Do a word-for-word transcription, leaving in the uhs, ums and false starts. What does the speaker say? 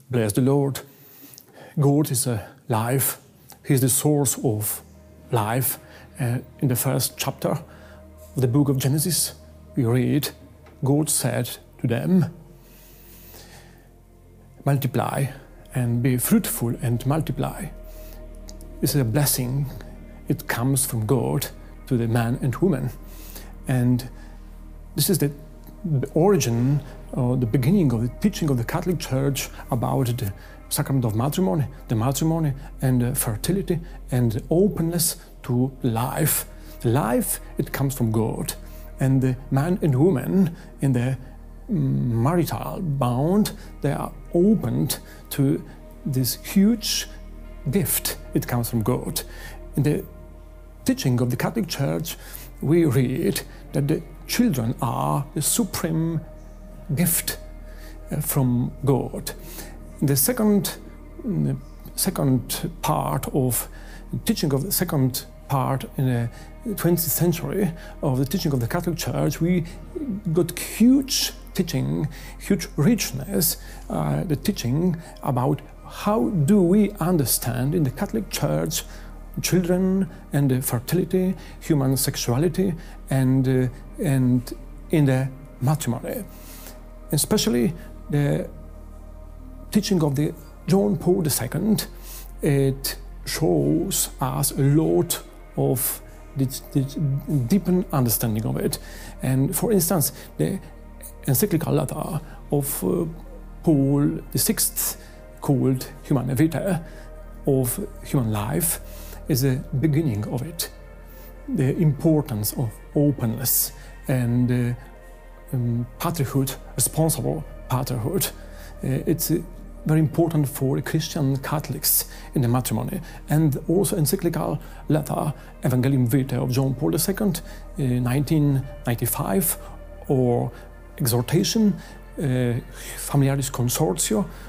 Bless the Lord. God is alive. He is the source of life. Uh, in the first chapter of the book of Genesis, we read, God said to them, multiply and be fruitful and multiply. This is a blessing. It comes from God to the man and woman. And this is the, the origin or the beginning of the teaching of the Catholic Church about the sacrament of matrimony, the matrimony and uh, fertility and openness to life. Life, it comes from God. And the man and woman in the marital bond, they are opened to this huge gift. It comes from God. In the teaching of the Catholic Church, we read that the children are the supreme gift uh, from God. In the second, in the second part of the teaching of the second part in the twentieth century of the teaching of the Catholic Church, we got huge teaching, huge richness, uh, the teaching about how do we understand in the Catholic Church children and uh, fertility, human sexuality, and, uh, and in the matrimony. Especially the teaching of the John Paul the Second, it shows us a lot of the, the deepened understanding of it. And for instance, the encyclical letter of uh, Paul the Sixth, called Humanae Vitae, of human life, is the beginning of it. The importance of openness and uh, um, patriarchhood, responsible patriarchhood. Uh, it's uh, very important for Christian Catholics in the matrimony. And also encyclical letter, Evangelium Vitae of John Paul the Second, uh, nineteen ninety-five, or exhortation, uh, Familiaris Consortio